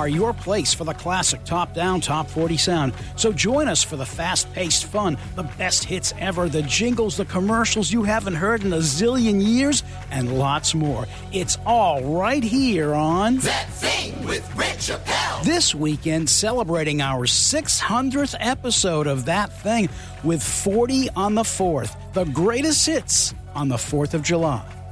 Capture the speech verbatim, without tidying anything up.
are your place for the classic top-down, top forty sound. So join us for the fast-paced fun, the best hits ever, the jingles, the commercials you haven't heard in a zillion years, and lots more. It's all right here on That Thing with Rick Chappelle. This weekend, celebrating our six hundredth episode of That Thing with forty on the fourth. The greatest hits on the fourth of July.